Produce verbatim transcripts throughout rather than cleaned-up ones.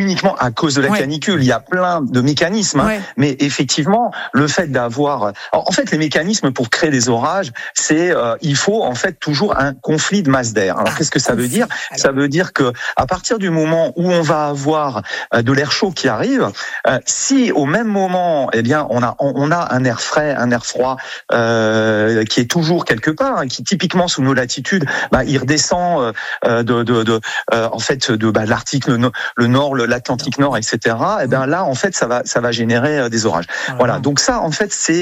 uniquement à cause de la ouais. canicule. Il y a plein de mécanismes, ouais. hein, mais effectivement, le fait d'avoir, en fait, les mécanismes pour créer des orages, c'est euh, il faut en fait toujours un conflit de masse d'air. Alors, ah, qu'est-ce que ça veut dire ? Alors. Ça veut dire que à partir du moment où on va avoir euh, de l'air chaud qui arrive, euh, si au même moment, eh bien, on a on, on a un air frais, un air froid euh, qui est toujours quelque part, hein, qui typiquement sous nos latitudes, bah, il redescend euh, de, de, de euh, en fait de bah, l'Arctique, le, le Nord, l'Atlantique Nord, et cetera. Et ben là, en fait, ça va ça va générer euh, des orages. Ah, voilà. Non. Donc ça, en fait, c'est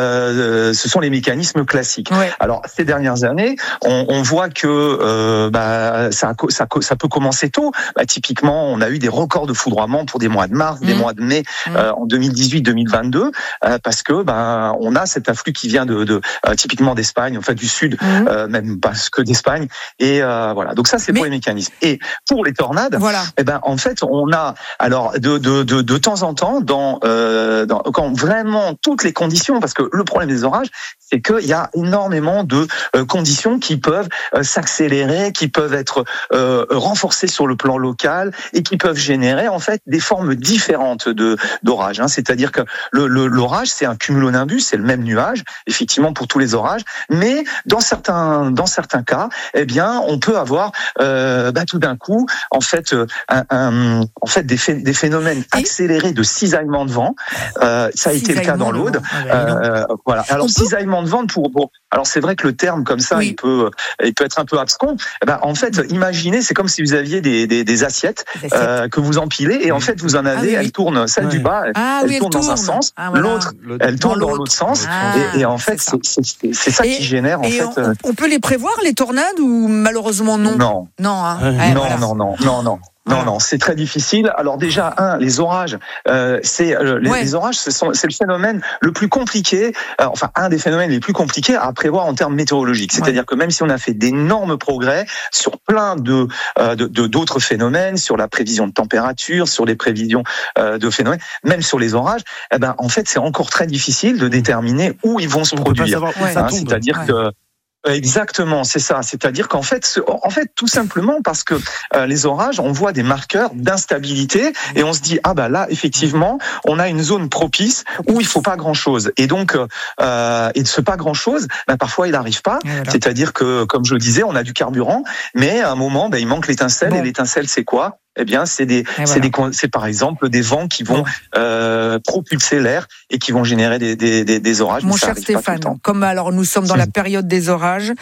euh, ce sont les mécanismes classiques. Ouais. Alors ces dernières années, on, on voit que euh, bah, ça, ça ça peut commencer tôt. Bah, typiquement, on a eu des records de foudroiement pour des mois de mars, mmh. des mois de mai mmh. euh, en deux mille dix-huit deux mille vingt-deux, euh, parce que bah, on a cet afflux qui vient de, de euh, typiquement d'Espagne, en fait du sud, mmh. euh, même pas que d'Espagne. Et euh, voilà. Donc ça, c'est Mais... pour les mécanismes. Et pour les tornades, voilà. eh ben en fait, on a alors de de de, de temps en temps dans, euh, dans quand vraiment toutes les conditions, parce que le problème des orages, c'est qu'il y a énormément de euh, conditions qui peuvent euh, s'accélérer, qui peuvent être euh, renforcées sur le plan local et qui peuvent générer en fait des formes différentes de d'orage. Hein. C'est-à-dire que le, le l'orage, c'est un cumulonimbus, c'est le même nuage, effectivement pour tous les orages, mais dans certains dans certains cas, eh bien, on peut avoir euh, bah, tout d'un coup en fait un, un en fait des, phé- des phénomènes accélérés de cisaillement de vent. Euh, ça a été le cas dans l'Aude. Euh, voilà. Alors cisaillement de vent pour, pour alors c'est vrai que le terme comme ça, oui. il peut il peut être un peu abscon. Eh ben, en fait, imaginez, c'est comme si vous aviez des des, des assiettes, assiettes. Euh, que vous empilez et en fait vous en avez, ah, oui. elles tournent, celle ouais. du bas, elle, ah, elle oui, tourne elle dans tourne. un sens, ah, voilà. l'autre, elle tourne dans, dans l'autre sens ah, et, et en fait c'est ça, c'est, c'est, c'est ça et, qui génère en fait. On, euh... on peut les prévoir les tornades ou malheureusement non. Non. Non. Hein. Ouais, ouais, non, voilà. non, non, non, non. Non, non, c'est très difficile. Alors déjà, un, les orages, euh, c'est euh, les, ouais. les orages, ce sont, c'est le phénomène le plus compliqué, euh, enfin un des phénomènes les plus compliqués à prévoir en termes météorologiques. C'est-à-dire ouais. que même si on a fait d'énormes progrès sur plein de, euh, de, de d'autres phénomènes, sur la prévision de température, sur les prévisions euh, de phénomènes, même sur les orages, eh ben en fait c'est encore très difficile de déterminer où ils vont se on produire. Ouais. Hein, c'est-à-dire ouais. que exactement, c'est ça. C'est-à-dire qu'en fait, en fait, tout simplement parce que euh, les orages, on voit des marqueurs d'instabilité et on se dit ah bah là, effectivement, on a une zone propice où il faut pas grand-chose. Et donc, euh, et de ce pas grand-chose, bah, parfois il n'arrive pas. Voilà. C'est-à-dire que, comme je le disais, on a du carburant, mais à un moment, bah, il manque l'étincelle. Bon. Et l'étincelle, c'est quoi ? Eh bien, c'est des, c'est voilà. des, c'est par exemple des vents qui vont euh, propulser l'air et qui vont générer des, des, des, des orages. Mon cher Stéphane, comme alors nous sommes dans la période des orages,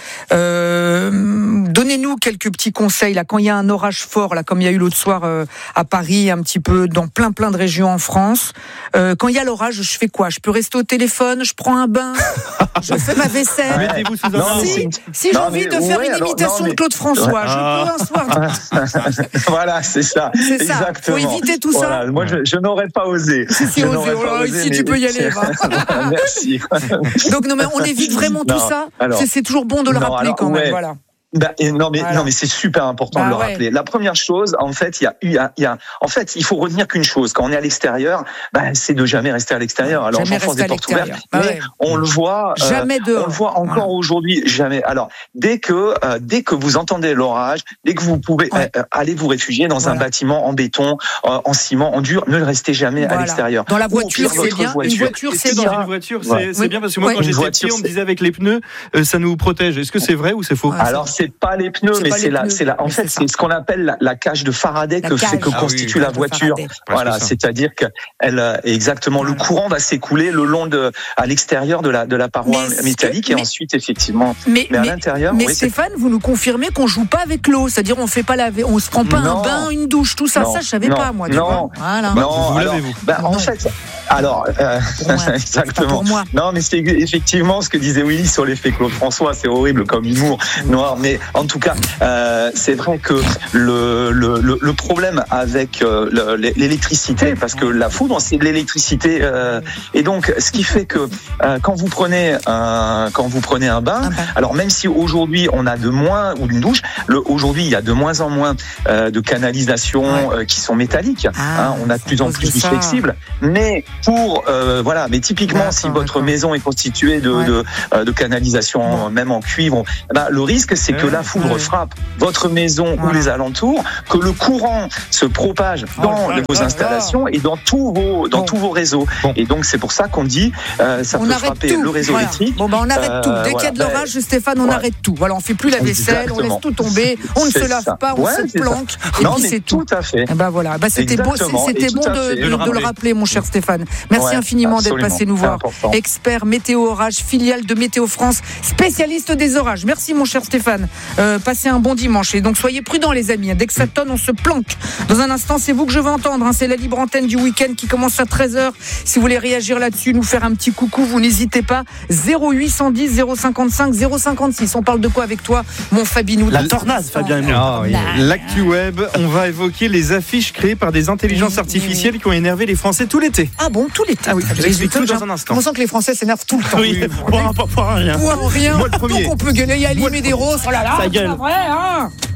euh, donnez-nous quelques petits conseils là. Quand il y a un orage fort, là, comme il y a eu l'autre soir euh, à Paris, un petit peu dans plein plein de régions en France. Euh, quand il y a l'orage, je fais quoi ? Je peux rester au téléphone, je prends un bain, je fais ma vaisselle. Mettez-vous sous un non, si, si j'ai envie de faire ouais, une imitation alors, non, mais... de Claude François, ah. je peux un soir. Voilà, c'est ça. C'est ça. Exactement. Faut éviter tout voilà. ça. Moi, je, je n'aurais pas osé. Si, si, osé. Oh, osé, si mais... tu peux y aller. Merci. Donc, non, mais on évite vraiment non, tout ça. Alors, c'est, c'est toujours bon de le non, rappeler alors, quand ouais. même. Voilà. Bah, et non mais voilà. non mais c'est super important bah, de le rappeler. Ouais. La première chose, en fait, il y a il y a, il y a en fait, il faut retenir qu'une chose quand on est à l'extérieur, bah, c'est de jamais rester à l'extérieur. Alors j'enfonce des portes ouvertes, bah, mais ouais. on le voit jamais euh, on le voit encore voilà. aujourd'hui, jamais. Alors dès que euh, dès que vous entendez l'orage, dès que vous pouvez ouais. euh, aller vous réfugier dans voilà. un bâtiment en béton, euh, en ciment, en dur, ne restez jamais voilà. à l'extérieur. Dans la voiture, c'est bien. Voiture. Une voiture, c'est dans bien. Une voiture, c'est, ouais. c'est bien parce que moi, ouais. quand j'étais voiture, petit, on me disait avec les pneus, euh, ça nous protège. Est-ce que c'est vrai ou c'est faux ? Alors c'est pas les pneus. C'est mais c'est la, c'est la, en fait, c'est, c'est ce qu'on appelle la, la cage de Faraday la que, fait, que ah constitue oui, la voiture. Voilà, c'est-à-dire que elle, exactement, voilà. le courant va s'écouler le long de, à l'extérieur de la, de la paroi mais métallique que, et mais, ensuite, effectivement, mais, mais à mais, l'intérieur. Mais oui, Stéphane, vous nous confirmez qu'on joue pas avec l'eau, c'est-à-dire on fait pas laver, on se prend pas non, un bain, une douche, tout ça, non, ça je savais non, pas moi. Tu non, vois voilà. non, vous, vous alors, lavez-vous. Bah, en fait, alors, euh, ouais, exactement. Non, mais c'est effectivement ce que disait Willy sur l'effet Claude François, c'est horrible comme humour noir, mais en tout cas, euh, c'est vrai que le, le, le, le problème avec euh, le, l'électricité, parce que la foudre, c'est de l'électricité, euh, et donc ce qui fait que euh, quand vous prenez un, quand vous prenez un bain, alors même si aujourd'hui on a de moins ou une douche, le, aujourd'hui il y a de moins en moins euh, de canalisations euh, qui sont métalliques, ah, hein, on a de plus en plus du flexible, mais pour euh, voilà, mais typiquement d'accord, si votre d'accord. maison est constituée de, Ouais. de, euh, de canalisation, Bon. même en cuivre, ben, le risque c'est que Ouais. la foudre Ouais. frappe votre maison Voilà. ou les alentours, que le courant se propage dans Oh là vos là installations et dans tous vos dans Bon. tous vos réseaux. Bon. Et donc c'est pour ça qu'on dit euh, ça on peut arrête frapper tout. le réseau Voilà. électrique. Bon, bah, on arrête Euh, tout. Dès qu'il y a voilà. de l'orage, Stéphane, on Ouais. arrête tout. Voilà, on fait plus la vaisselle, on laisse Exactement. tout tomber, on ne C'est se lave ça. pas, on Ouais, se c'est ça. planque, et Non puis mais c'est tout. tout à fait. Eh ben voilà, bah, c'était beau, Exactement. c'était Et tout bon à de, fait. de- De le de le rappeler. rappeler, mon cher Stéphane. Merci Ouais, infiniment d'être absolument. passé nous C'est voir. important. Expert météo orage, filiale de Météo France, spécialiste des orages. Merci mon cher Stéphane. Euh, passez un bon dimanche et donc soyez prudents les amis. Dès que ça tonne, on se planque. Dans un instant, c'est vous que je veux entendre. Hein. C'est la libre antenne du week-end qui commence à treize heures. Si vous voulez réagir là-dessus, nous faire un petit coucou, vous n'hésitez pas. zéro huit cent dix zéro cinquante-cinq zéro cinquante-six. On parle de quoi avec toi, mon Fabinou? La tornade, Fabien et moi. Ah oui. L'actu web, on va évoquer les affiches créées par des intelligences Oui, artificielles oui. qui ont énervé les Français tout l'été. Ah bon, tous les temps. Ah oui, je l'explique tout dans un instant. On sent que les Français s'énervent tout le temps. Oui, pour un, pour un rien. Pour rien. Moi, le premier. Donc on peut gueuler, il y a Moi, le Limé des Roses. Oh là là, Ça c'est gueule. pas vrai, hein.